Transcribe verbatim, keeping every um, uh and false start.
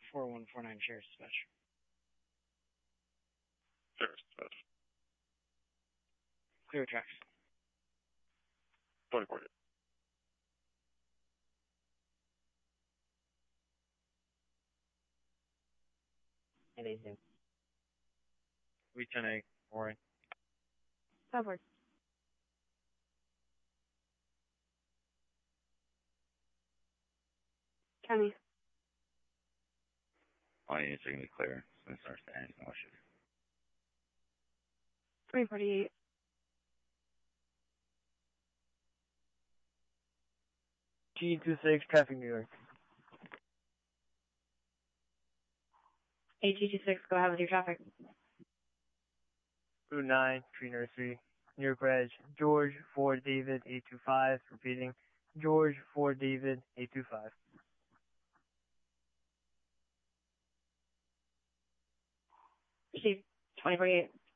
four one four nine Sheriff's Dispatch. Sheriff's Dispatch. Clear tracks. twenty forty-eight. Anything. We ten eight. Warren. Covered. County. All units are going to be clear. It's going to start standing. No issues. three forty-eight. G twenty-six, traffic New York. A G twenty-six, go ahead with your traffic. Route nine, Tree Nursery, New York Reg, George four David eight two five, repeating, George four David eight two five. Receive twenty forty-eight.